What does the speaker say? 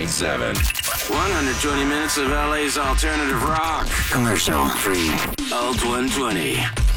101.7. 120 minutes of LA's alternative rock. Commercial free. Alt 120.